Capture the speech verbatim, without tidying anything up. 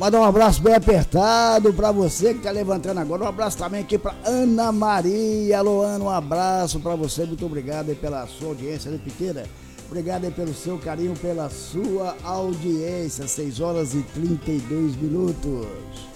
Mandar um abraço bem apertado pra você que tá levantando agora. Um abraço também aqui pra Ana Maria. Alô, Ana, um abraço pra você. Muito obrigado aí pela sua audiência, né, Piqueira? Obrigado aí pelo seu carinho, pela sua audiência. seis horas e trinta e dois minutos.